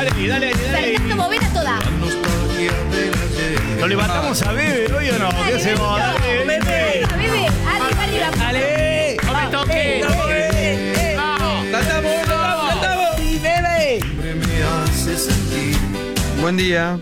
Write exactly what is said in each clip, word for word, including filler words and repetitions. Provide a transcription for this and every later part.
Dale, dale, dale. Fernando Bobera toda. ¿Lo levantamos a Bebe hoy o no? ¿Qué hacemos? Dale, Bebe. Arriba, Bebe. Arriba, arriba. ¡Dale! ¡No me toques! ¡Cantamos, cantamos, cantamos! ¡Sí, Bebe! Buen día.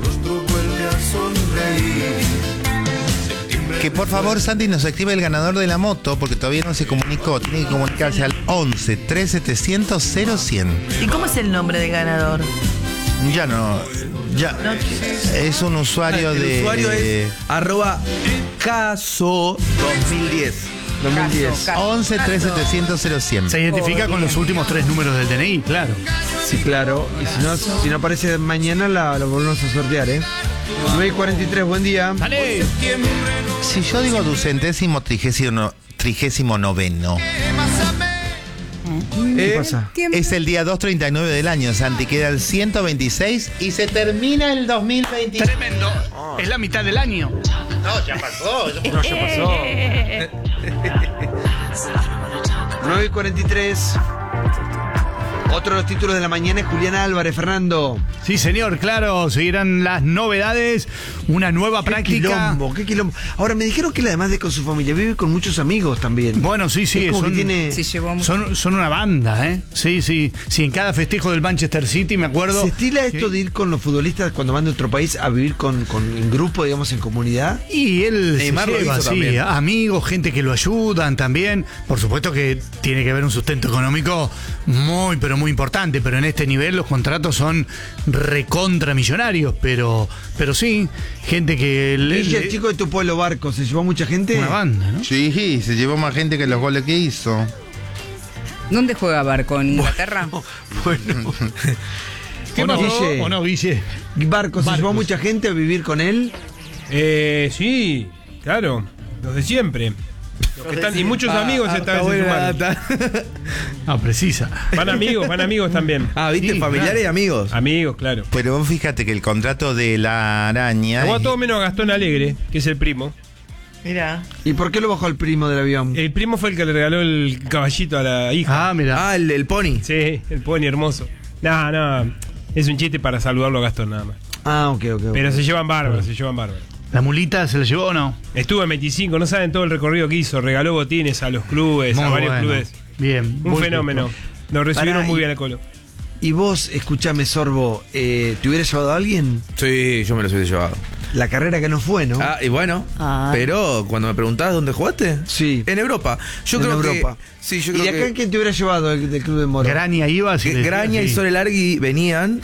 Que por favor Santi nos active el ganador de la moto porque todavía no se comunicó. Tiene que comunicarse al once, tres setecientos, cero cien. ¿Y cómo es el nombre del ganador? Ya no, ya. No. Es un usuario el de... usuario es arroba caso dos mil diez. dos mil diez. once, tres setecientos, cero cien. Se identifica con los últimos tres números del D N I, claro. Sí, claro. Y si no, si no aparece mañana, la, lo volvemos a sortear, ¿eh? nueve y cuarenta y tres, buen día. Dale. Si yo digo ducentésimo, trigésimo, trigésimo noveno. ¿Qué pasa? Es el día doscientos treinta y nueve del año, Santi. Queda el ciento veintiséis y se termina el dos mil veintiséis. Tremendo. Es la mitad del año. No, ya pasó. No, ya pasó. nueve y cuarenta y tres. Otro de los títulos de la mañana es Julián Álvarez, Fernando. Sí, señor, claro. Seguirán las novedades. Una nueva Qué práctica. quilombo, qué quilombo. Ahora, me dijeron que él, además de con su familia, vive con muchos amigos también. Bueno, sí, sí. Es como Son, que tiene... Sí, llevó mucho. son, son una banda, ¿eh? Sí, sí. Sí, en cada festejo del Manchester City, me acuerdo. ¿Se estila esto que- de ir con los futbolistas cuando van de otro país a vivir con, con en grupo, digamos, en comunidad? Y él Neymar se lo lleva, hizo sí, también. amigos, gente que lo ayudan también. Por supuesto que tiene que haber un sustento económico muy, pero muy importante. Pero en este nivel los contratos son recontramillonarios. Pero, pero sí, gente que le, Dije el le- chico de tu pueblo Barco, ¿se llevó mucha gente? una banda, ¿no? Sí, se llevó más gente que los goles que hizo. ¿Dónde juega Barco? ¿En Inglaterra? Bueno. ¿Qué ¿O no, pasó? Guille? ¿O no, Guille? Barco, ¿se Barcos. llevó mucha gente a vivir con él? Eh, sí, claro, los de siempre. Los que están, y muchos amigos esta vez se sumaron. Ah, precisa. Van amigos, van amigos también. Ah, viste, Sí, familiares claro. y amigos. Amigos, claro. Pero vos fíjate que el contrato de la araña... Llegó a todo menos a Gastón Alegre, que es el primo. Mira. ¿Y por qué lo bajó el primo del avión? El primo fue el que le regaló el caballito a la hija. Ah, mira. Ah, el, el pony. Sí, el pony hermoso. No, no, es un chiste para saludarlo a Gastón nada más. Ah, ok, ok. Pero se llevan bárbaros, se llevan bárbaros. ¿La mulita se la llevó o no? Estuvo en veinticinco, no saben todo el recorrido que hizo. Regaló botines a los clubes, Muy a varios bueno. clubes. Bien. Un muy fenómeno. Lo recibieron Pará, muy y- bien al Colo. Y vos, escúchame, Sorbo, eh, ¿te hubiera llevado a alguien? Sí, yo me los hubiese llevado. La carrera que no fue, ¿no? Ah, y bueno, Ah. pero cuando me preguntabas dónde jugaste, Sí. en Europa. Yo En creo Europa. que. Sí, yo ¿Y creo de acá que. quién te hubiera llevado del, del Club de Moro? Graña iba. si que le decía, Graña y sí. Sole Largui venían.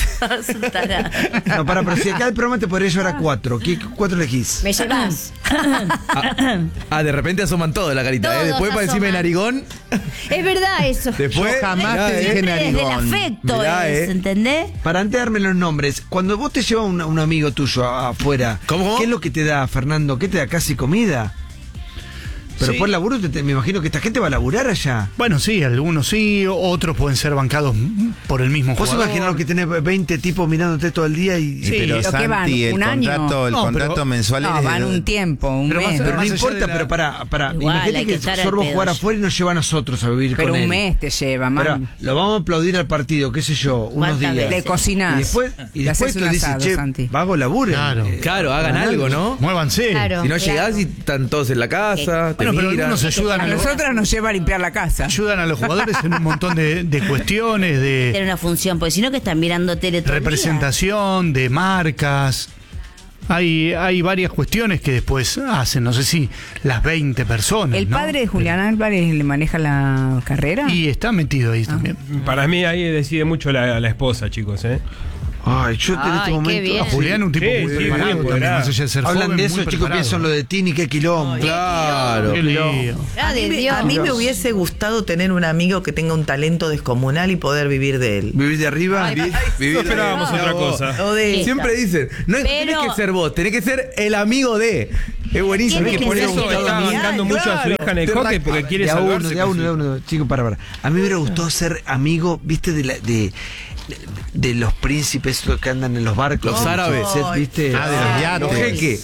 No, para, pero si acá el programa te podría llevar a cuatro. ¿Qué cuatro elegís? Me llevas. Ah, ah, de repente asoman todo la carita, ¿eh? Todos Después para decirme asoman. narigón. Es verdad eso. Después. Yo jamás mirá, te eh. dije Siempre desde el narigón. afecto Mirá, es, eh. ¿entendés? Para antes de darme los nombres, cuando vos te llevas un, un amigo tuyo a- afuera, ¿Cómo, cómo? ¿qué es lo que te da, Fernando? ¿Qué te da? ¿Casi comida? Pero Sí. por laburo, te- te- me imagino que esta gente va a laburar allá. Bueno, sí, algunos sí, otros pueden ser bancados por el mismo Vos jugador. imaginás que tenés veinte tipos mirándote todo el día y... Sí, pero lo que Santi, van, el un año. contrato, el No, contrato pero- mensual No, es de- van un tiempo, un Pero mes. más- Pero no más allá importa, de la- pero para, para Igual, imagínate hay que que estar al Sorbo pedo jugar allá. afuera y nos lleva a nosotros a vivir Pero con un él. mes te lleva, Pero man. lo vamos a aplaudir al partido, qué sé yo, unos ¿Cuántas días. veces? Le cocinás. Y después, y Le después haces tú un dices, asado, che, Santi. vago laburen. Claro. Eh, Claro, hagan algo, ¿no? Muévanse. Claro. Si no claro. llegás y están todos en la casa, te Bueno, pero miran. algunos ayudan A a los, nosotros nos lleva a limpiar la casa. ayudan a los jugadores en un montón de, de cuestiones, Tener de una función, porque si no que están mirando tele todo el día. representación, de marcas. Hay, hay varias cuestiones que después hacen, no sé si las veinte personas. ¿El ¿no? padre de Julián Álvarez le maneja la carrera? Y está metido ahí también. Para mí ahí decide mucho la, la esposa, chicos, ¿eh? Ay, yo en Ay, este qué momento... bien. Julián, un tipo Sí, muy sí, preparado muy también, empoderado. más allá de ser Hablan joven, de muy eso, chicos, preparado. piensan lo de Tini, qué quilombo. Claro. Qué lío. Ah, A mí, de me, Dios. a mí me hubiese gustado tener un amigo que tenga un talento descomunal y poder vivir de él. Vivir de arriba. Vi- No vivir- esperábamos No, otra vos. cosa. O de Siempre dicen, no Pero- tenés que ser vos, tenés que ser el amigo de. Es buenísimo. Tiene Que que por ser eso genial. está bancando mucho a su hija en el Te hockey ra- porque quiere de a uno, salvarse. de a uno, con de su- uno, chicos, para, para. A mí me hubiera gustado ser amigo, viste, de, la, de, de los príncipes esos que andan en los barcos. Los árabes. Set, ¿viste? Ah, de los yates. Los jeques.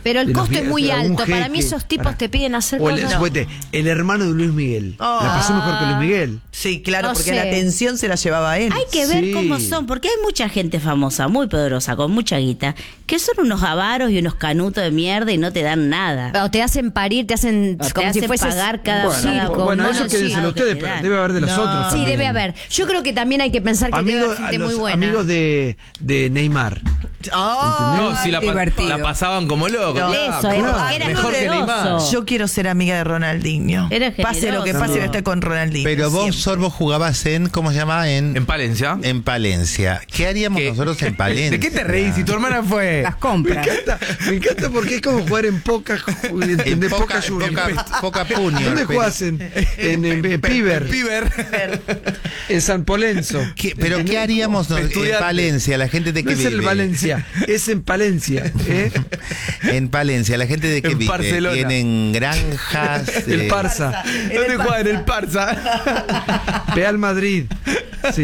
Pero el de los costo es viajes, muy algún alto. Para mí jeque, esos tipos para- te piden hacer O el, cosas. suponete, el hermano de Luis Miguel. Oh. La pasó mejor que Luis Miguel. Sí, claro, No porque sé. la atención se la llevaba él. Hay que ver Sí. cómo son, porque hay mucha gente famosa, muy poderosa, con mucha guita, que son unos avaros y unos canutos de mierda y no te dan nada. O te hacen parir, te hacen O te como si hacen fueses pagar cada Bueno, cada bueno, mono eso quédenselo chino que ustedes, te pero dan. debe haber de los No. otros Sí, también. debe haber. Yo creo que también hay que pensar que debe Amigos, haber gente a los muy buena. amigos de, de Neymar. Oh, No, si la, pa- divertido. la pasaban como locos. No. claro, Eso, mejor- era- era mejor que generoso. Neymar. yo quiero ser amiga de Ronaldinho. Era Pase lo que generoso. pase, no esté con Ronaldinho. Pero vos, siempre. Sorbo, jugabas en, ¿cómo se llama? En, En Palencia. en Palencia. ¿Qué haríamos ¿Qué? nosotros en Palencia? ¿De qué te reís? Si tu hermana fue. Las Me compras. encanta, me encanta porque es como jugar en poca, En de poca, poca lluvia. poca, poca puño. ¿Dónde pero- jugás? En, en, en, en Piber, Piber. en San Polenzo. ¿Qué- pero ¿qué haríamos nos- en Estudiante. Palencia? La gente de No que es vive. en Valencia, es en Palencia. ¿eh? En Palencia, la gente de que En vive. Barcelona. Tienen granjas. El eh, Parsa. ¿Dónde juega? En el Parsa. Real Madrid. Sí.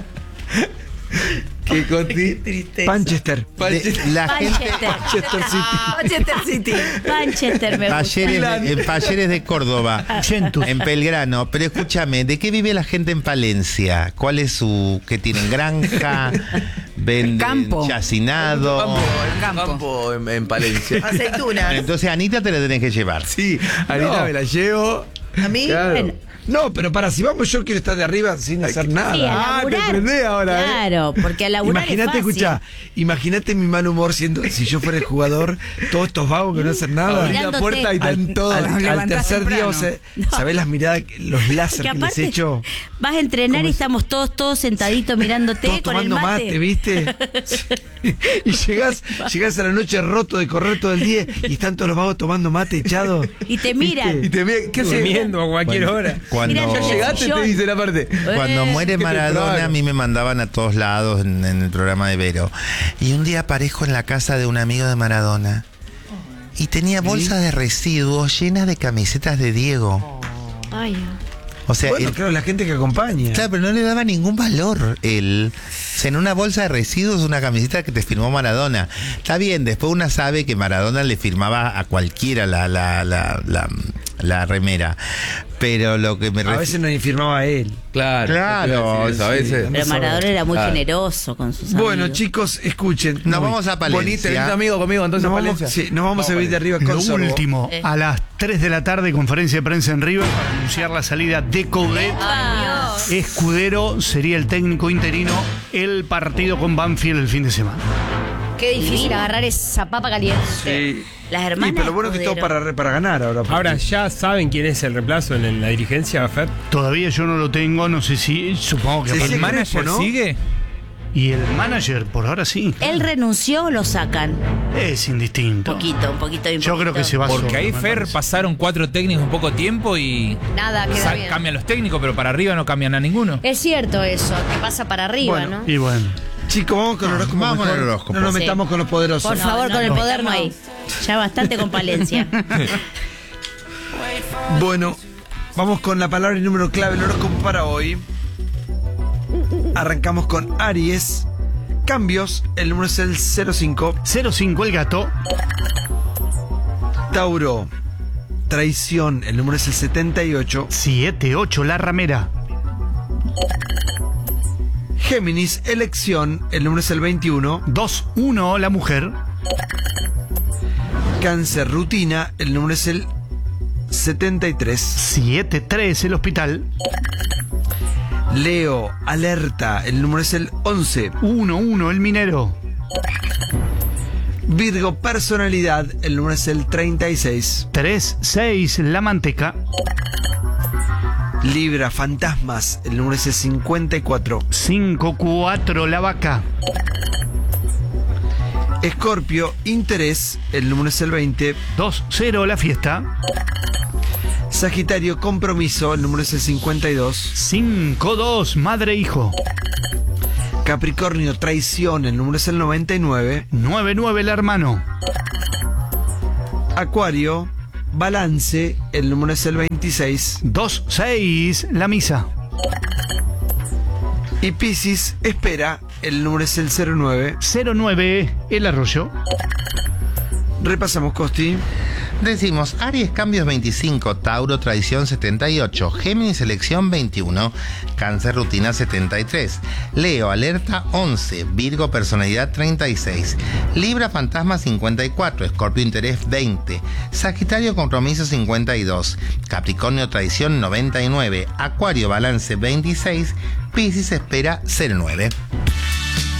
¿Qué Coti? Tristeza. Manchester. de- la gente. Manchester. Manchester City. Manchester City. Manchester me gusta. Talleres de- en Talleres de Córdoba, en Belgrano. Pero escúchame, ¿de qué vive la gente en Palencia? ¿Cuál es su... que tienen granja? ¿Venden Campo. chacinado? Campo, en, Campo. campo en, en Palencia. Aceitunas. Entonces Anita te la tenés que llevar. Sí, Anita No. me la llevo. A mí, Claro. Bueno. No, pero para, si vamos, yo quiero estar de arriba sin hacer nada. Sí, a Ah, te laburar. prendés ahora, ¿eh? Claro, porque a laburar Imagínate, es fácil. escucha, imagínate mi mal humor siendo, si yo fuera el jugador, todos estos vagos que no hacen nada. Abrí la Mirándote. puerta y están todos. Al, Nos al levantás tercer día, temprano. vos sabés, sabés las miradas, los láser Que que, les aparte echo. vas a entrenar ¿Cómo y es? estamos todos todos sentaditos mirándote Todos con el tomando mate. mate, ¿viste? y llegás, llegás a la noche roto de correr todo el día y están todos los vagos tomando mate echados. Y te miran. Y te mira, ¿qué haces? Durmiendo a cualquier hora. Cuando, Mirá, Ya llegaste, Sillón. te dice la parte. cuando muere ¿qué te Maradona, probaron? a mí me mandaban a todos lados en, en el programa de Vero. Y un día aparezco en la casa de un amigo de Maradona. Y tenía bolsas de residuos llenas de camisetas de Diego. Ay, O sea, Bueno, el- claro, la gente que acompaña. claro, pero no le daba ningún valor él. O sea, en una bolsa de residuos una camiseta que te firmó Maradona. Está bien, después una sabe que Maradona le firmaba a cualquiera la, la, la, la, la remera. Pero lo que me A ref- veces no infirmaba él. Claro, Claro, eso, a veces. Pero Maradona era muy Claro. generoso con sus Bueno, amigos. chicos, escuchen. Nos Muy- vamos a Bonito, Palencia. venís amigo conmigo entonces Nos a vamos, Palencia. sí, nos vamos a ver de arriba con Lo Sorbo. último, Eh. a las tres de la tarde, conferencia de prensa en River para anunciar la salida de Coudet. Escudero sería el técnico interino, el partido con Banfield el fin de semana. qué difícil agarrar esa papa caliente. Sí. Las Y hermanas. pero lo bueno que es todo Escudero. para, para ganar ahora. porque- Ahora, ¿ya saben quién es el reemplazo en, en la dirigencia, Fer? Todavía yo no lo tengo, no sé si, supongo que Sí, a sí, partir- ¿Manager ¿no? sigue? Y el manager, por ahora sí. Él renunció o lo sacan. Es Un indistinto. poquito, un poquito. un Yo creo que poquito. se va Porque solo, ahí, me Fer, parece. pasaron cuatro técnicos en poco tiempo y Nada, queda sa- bien. cambian los técnicos, pero para arriba no cambian a ninguno. Es cierto eso, que pasa para arriba, Bueno, ¿no? Y bueno. Chicos, vamos con el horóscopo. Vamos con mejor. el horóscopo. No nos Sí. metamos con los poderosos. Por favor, con el nos poder no. metamos ahí. Ya bastante con Palencia. Bueno, vamos con la palabra y número clave del horóscopo para hoy. Arrancamos con Aries. Cambios, el número es el cero cinco. cero cinco el gato. Tauro. Traición, el número es el setenta y ocho. siete ocho la ramera. Géminis, elección, el número es el veintiuno. dos uno la mujer. Cáncer, rutina, el número es el setenta y tres. siete tres el hospital. Leo, alerta, el número es el once. uno uno el minero. Virgo, personalidad, el número es el treinta y seis. tres seis la manteca. Libra, fantasmas, el número es el cincuenta y cuatro. cinco cuatro la vaca. Escorpio, interés, el número es el veinte. dos cero la fiesta. Sagitario, compromiso, el número es el cincuenta y dos. cinco dos madre hijo. Capricornio, traición, el número es el noventa y nueve. nueve nueve el hermano. Acuario, balance, el número es el veintiséis. dos seis la misa. Y Piscis, espera, el número es el cero nueve. cero nueve el arroyo. Repasamos, Costi. Decimos, Aries cambios veinticinco, Tauro tradición setenta y ocho, Géminis elección veintiuno, Cáncer rutina setenta y tres, Leo alerta once, Virgo personalidad treinta y seis, Libra fantasma cincuenta y cuatro, Escorpio interés veinte, Sagitario compromiso cincuenta y dos, Capricornio traición noventa y nueve, Acuario balance veintiséis, Piscis espera cero nueve.